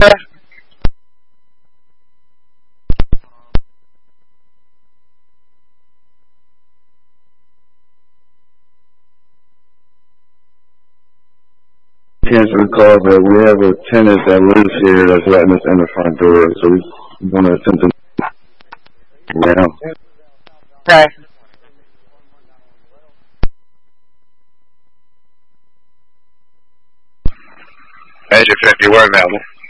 Can't recall, but we have a tenant that lives here that's letting us in the front door, so we want to attempt to now. Okay. Measure 50, where available.